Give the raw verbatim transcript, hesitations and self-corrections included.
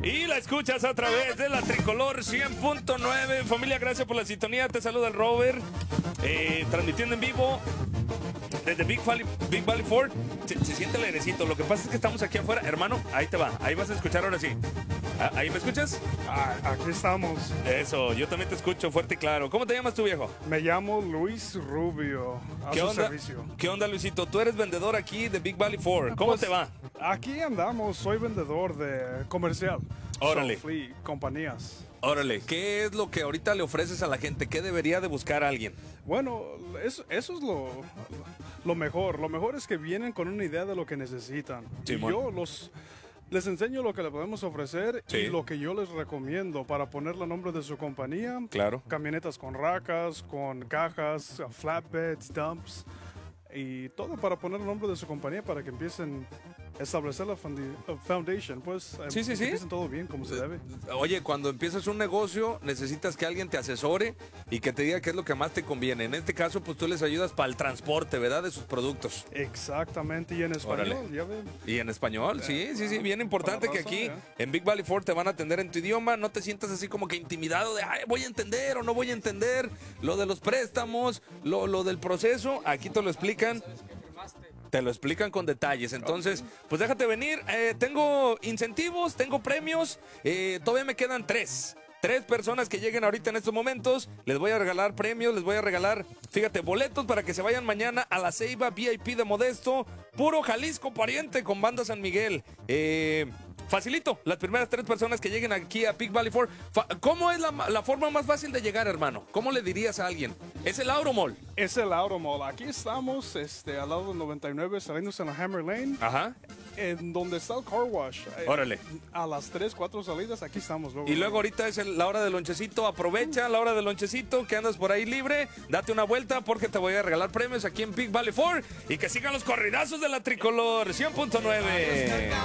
Y la escuchas a través de la Tricolor cien punto nueve. Familia, gracias por la sintonía. Te saluda el Robert. Eh, transmitiendo en vivo desde Big Valley, Big Valley Ford. Se, se siente el airecito. Lo que pasa es que estamos aquí afuera. Hermano, ahí te va. Ahí vas a escuchar ahora sí. ¿Ahí me escuchas? Ah, aquí estamos. Eso, yo también te escucho fuerte y claro. ¿Cómo te llamas tú, viejo? Me llamo Luis Rubio. A ¿Qué su onda? servicio. ¿Qué onda, Luisito? Tú eres vendedor aquí de Big Valley Ford. ¿Cómo Pues, te va? Aquí andamos. Soy vendedor de comercial. Órale. So, fleet, compañías. Órale, ¿qué es lo que ahorita le ofreces a la gente? ¿Qué debería de buscar a alguien? Bueno, eso, eso es lo, lo mejor. Lo mejor es que vienen con una idea de lo que necesitan. Simón. Y yo los... Les enseño lo que le podemos ofrecer Sí. y lo que yo les recomiendo para ponerle a nombre de su compañía. Claro. Camionetas con racas, con cajas, flatbeds, dumps y todo para poner el nombre de su compañía para que empiecen a establecer la fondi- uh, foundation. Pues eh, Sí, sí, que sí. empiecen todo bien como se debe. Oye, cuando empiezas un negocio, necesitas que alguien te asesore y que te diga qué es lo que más te conviene. En este caso, pues tú les ayudas para el transporte, ¿verdad? De sus productos. Exactamente. Y en español, Órale. ya ven. Y en español, sí, sí, sí, bien importante Con que la aquí razón, en Big Valley Ford te van a atender en tu idioma, no te sientas así como que intimidado de, ay, voy a entender o no voy a entender lo de los préstamos, lo, lo del proceso, aquí te lo explican. Te lo explican con detalles. Entonces, pues déjate venir. Eh, tengo incentivos, tengo premios. Eh, todavía me quedan tres. Tres personas que lleguen ahorita en estos momentos. Les voy a regalar premios, les voy a regalar, fíjate, boletos para que se vayan mañana a la Ceiba V I P de Modesto. Puro Jalisco pariente con Banda San Miguel. Eh... Facilito, las primeras tres personas que lleguen aquí a Big Valley Ford. Fa- ¿Cómo es la, la forma más fácil de llegar, hermano? ¿Cómo le dirías a alguien? Es el Auromall. Es el Automall. Aquí estamos este, al lado del noventa y nueve, saliendo en la Hammer Lane, Ajá. en donde está el car wash. Eh, Órale. A las tres, cuatro salidas, aquí estamos. Luego, Y luego ahorita es el- la hora del lonchecito. Aprovecha la hora del lonchecito, que andas por ahí libre. Date una vuelta porque te voy a regalar premios aquí en Big Valley Ford. Y que sigan los corridazos de la Tricolor cien punto nueve.